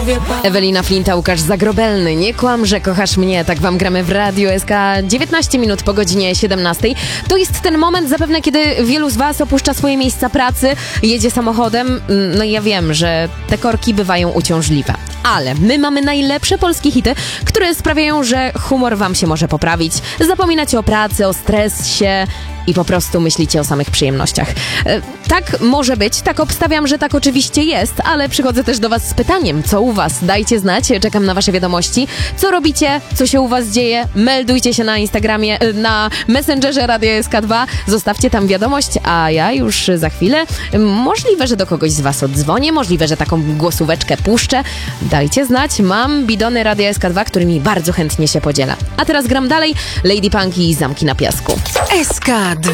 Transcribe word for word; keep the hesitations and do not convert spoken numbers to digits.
Ewelina Flinta, Łukasz Zagrobelny. Nie kłam, że kochasz mnie. Tak wam gramy w Radiu S K. dziewiętnaście minut po godzinie siedemnastej. To jest ten moment zapewne, kiedy wielu z was opuszcza swoje miejsca pracy, jedzie samochodem. No i ja wiem, że te korki bywają uciążliwe. Ale my mamy najlepsze polskie hity, które sprawiają, że humor wam się może poprawić. Zapominacie o pracy, o stresie i po prostu myślicie o samych przyjemnościach. E, tak może być, tak obstawiam, że tak oczywiście jest, ale przychodzę też do was z pytaniem, co u was? Dajcie znać, czekam na wasze wiadomości. Co robicie? Co się u was dzieje? Meldujcie się na Instagramie, na Messengerze Radia S K dwa, zostawcie tam wiadomość, a ja już za chwilę, możliwe, że do kogoś z was oddzwonię, możliwe, że taką głosóweczkę puszczę. Dajcie znać, mam bidony Radia S K dwa, którymi bardzo chętnie się podzielę. A teraz gram dalej, Lady Punk i Zamki na piasku. S K